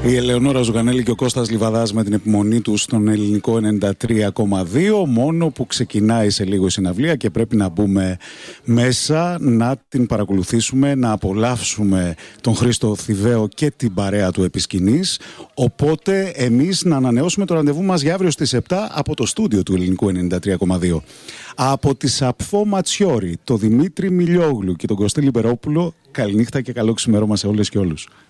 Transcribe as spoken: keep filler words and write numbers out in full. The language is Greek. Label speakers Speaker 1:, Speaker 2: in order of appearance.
Speaker 1: Η Ελεονόρα Ζουγανέλη και ο Κώστας Λιβαδάς με την επιμονή του στον ελληνικό ενενήντα τρία κόμμα δύο. Μόνο που ξεκινάει σε λίγο η συναυλία και πρέπει να μπούμε μέσα, να την παρακολουθήσουμε, να απολαύσουμε τον Χρήστο Θηβαίο και την παρέα του επί σκηνής. Οπότε εμείς να ανανεώσουμε το ραντεβού μας για αύριο στις επτά από το στούντιο του ελληνικού ενενήντα τρία κόμμα δύο. Από τη Σαπφό Ματσιόρη, το Δημήτρη Μιλιόγλου και τον Κωστή Λιμπερόπουλο, καληνύχτα και καλό ξημέρωμα σε όλες και όλους.